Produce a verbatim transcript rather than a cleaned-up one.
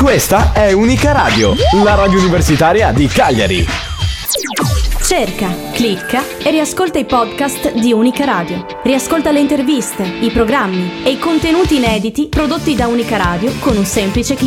Questa è Unica Radio, la radio universitaria di Cagliari. Cerca, clicca e riascolta i podcast di Unica Radio. Riascolta le interviste, i programmi e i contenuti inediti prodotti da Unica Radio con un semplice click.